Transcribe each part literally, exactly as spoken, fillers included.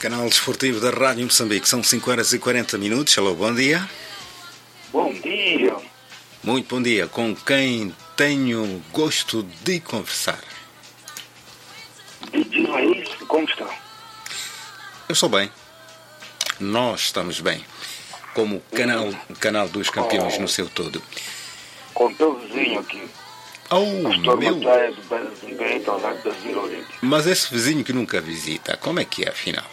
Canal Desportivo da Rádio Moçambique. São cinco horas e quarenta minutos. Alô, bom dia. Bom dia. Muito bom dia. Com quem tenho gosto de conversar? Didi Raiz, como está? Eu estou bem. Nós estamos bem. Como o canal, canal dos campeões no seu todo. Com o teu vizinho aqui. Oh, Pastor meu... Matai do Belo Desempenho, ao lado da Vila Olímpia. Mas esse vizinho que nunca visita, como é que é, afinal?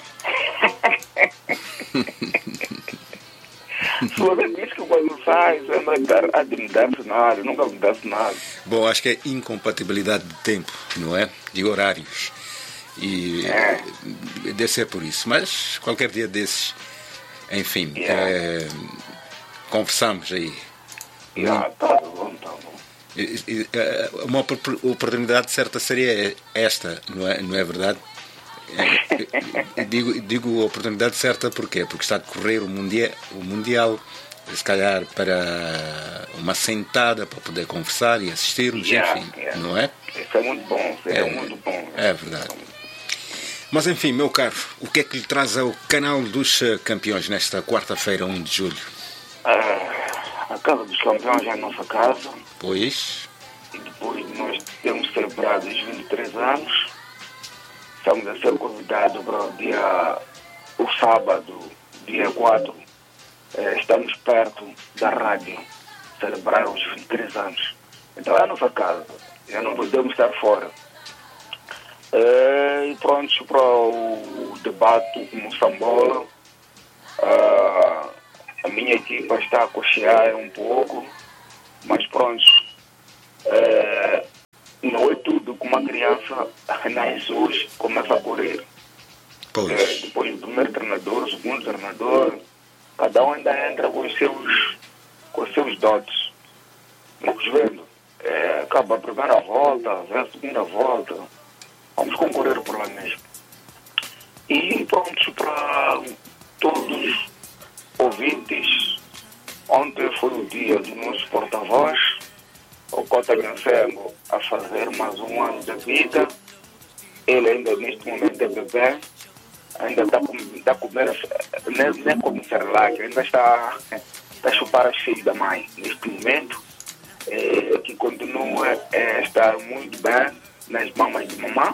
Sua diz que quando sai, sempre há de mudar-se nada, nunca mudasse nada. Bom, acho que é incompatibilidade de tempo, não é? De horários. E É. deve ser por isso. Mas qualquer dia desses, enfim, Yeah. é, conversamos aí. Já, tá bom, tá bom. E- e, eh, Uma opor- oportunidade certa seria esta, não é, não é verdade? Eh, Digo, digo oportunidade certa porquê? Porque está a decorrer o mundial, o mundial, se calhar para uma sentada para poder conversar e assistirmos, Yeah, enfim, yeah. não é? Isso é muito bom, isso é, É. muito bom. É verdade. Mas enfim, meu caro, o que é que lhe traz ao canal dos eh, campeões nesta quarta-feira, um de julho? Ah, a Casa dos Campeões é a nossa casa. Pois, E depois de nós termos celebrado os vinte e três anos, estamos a ser convidados para o dia, o sábado, dia quatro, eh, estamos perto da rádio, celebrar os vinte e três anos. Então é a nossa casa, já não podemos estar fora. Eh, e pronto para o debate com o Sambola. Ah, a minha equipa está a cochear um pouco, mas pronto. É, não é tudo que uma criança nasce hoje, começa a correr. É, pois, depois do primeiro treinador, o segundo treinador, cada um ainda entra com os seus, com os seus dotes. Vamos vendo. É, acaba a primeira volta, vem a segunda volta. Vamos concorrer por lá mesmo. E pronto para todos os ouvintes. Ontem foi o dia do nosso porta-voz, o Cota Gansembo, a fazer mais um ano de vida. Ele ainda neste momento é bebê, ainda está tá a comer, nem, nem come Cerelac, ainda está, está a chupar as filhas da mãe neste momento, é, que continua a estar muito bem nas mamas de mamã.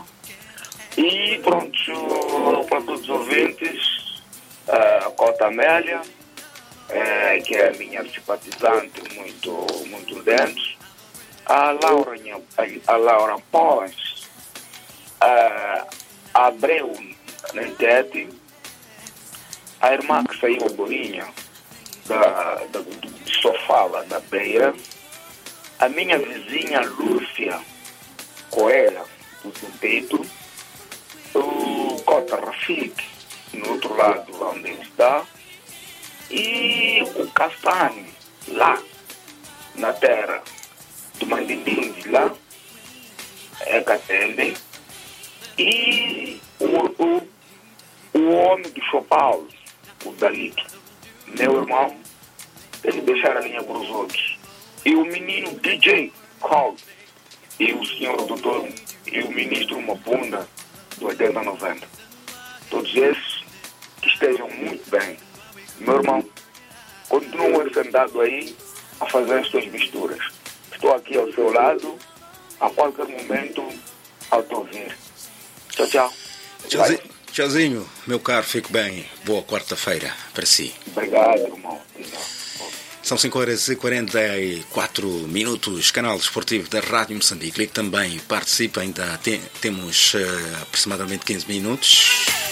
E pronto, para todos os ouvintes, a Cota Amélia, é, que é a minha simpatizante muito, muito dentro. A Laura, a Laura Pons, a Abreu Nentete, a irmã que saiu a bolinha da, da, do sofá lá da beira, a minha vizinha Lúcia Coelha, do Peito, o Cota Rafik, no outro lado lá onde ele está, e o Castanho, lá na terra do Mandindins, lá, é Catembe, e o, o, o homem do São Paulo, o Dalito, meu irmão, ele deixar a linha para os outros. E o menino D J Cole, e o senhor doutor, e o ministro Mapunda, do oitenta noventa. Todos esses que estejam muito bem. Meu irmão, continua sentado aí a fazer as suas misturas. Estou aqui ao seu lado, a qualquer momento, ao te ouvir. Tchau, tchau. tchauzinho, tchauzinho, meu caro, fique bem. Boa quarta-feira para si. Obrigado, irmão. São cinco horas e quarenta e quatro minutos, canal desportivo da Rádio Moçambique. Ligue também, participa, ainda tem, temos uh, aproximadamente quinze minutos.